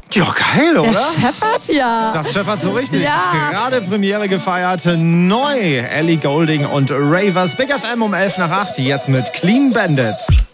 Ja, geil, oder? Der scheppert ja. Das scheppert so richtig. Ja. Gerade Premiere gefeiert. Neu. Ellie Goulding und Ravers. Big FM um 7:55. Jetzt mit Clean Bandit.